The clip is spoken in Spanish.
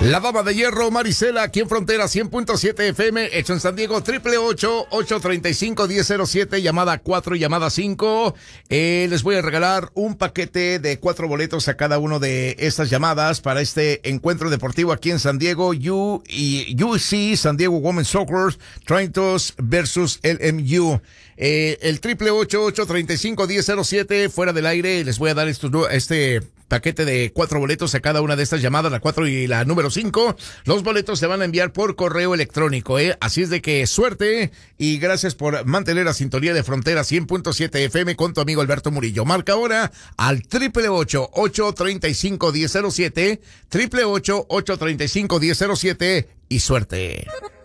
La dama de hierro, Marisela, aquí en Frontera 100.7 FM, hecho en San Diego, 888-835-1007, llamada 4 y llamada 5. Les voy a regalar un paquete de 4 boletos a cada uno de estas llamadas para este encuentro deportivo aquí en San Diego, UC, San Diego Women's Soccer, Trentos versus LMU. El 888-835-1007, fuera del aire, les voy a dar este paquete de 4 boletos a cada una de estas llamadas, la 4 y la número 5. Los boletos se van a enviar por correo electrónico, Así es de que suerte y gracias por mantener la sintonía de Frontera 100.7 FM con tu amigo Alberto Murillo. Marca ahora al 888-835-1007, 888-835-1007 y suerte.